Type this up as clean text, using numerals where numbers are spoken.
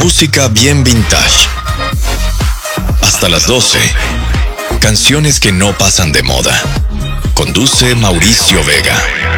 música bien vintage. Hasta las 12. Canciones que no pasan de moda. Conduce Mauricio Vega.